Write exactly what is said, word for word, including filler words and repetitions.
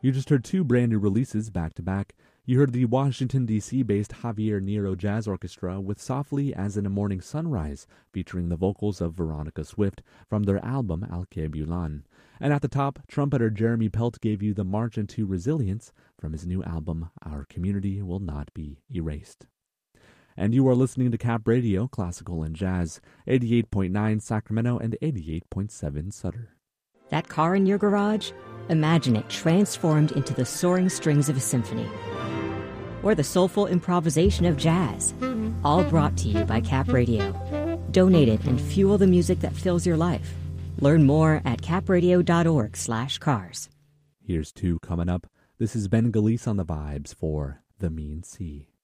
You just heard two brand new releases back to back. You heard the Washington, D C-based Javier Nero Jazz Orchestra with Softly as in a Morning Sunrise, featuring the vocals of Veronica Swift from their album Al-Kebulan. And at the top, trumpeter Jeremy Pelt gave you the March into Resilience from his new album Our Community Will Not Be Erased. And you are listening to Cap Radio, Classical and Jazz, eighty-eight point nine Sacramento and eighty-eight point seven Sutter. That car in your garage? Imagine it transformed into the soaring strings of a symphony. Or the soulful improvisation of jazz. All brought to you by Cap Radio. Donate it and fuel the music that fills your life. Learn more at capradio.org slash cars. Here's two coming up. This is Ben Galice on the vibes for The Mean Sea.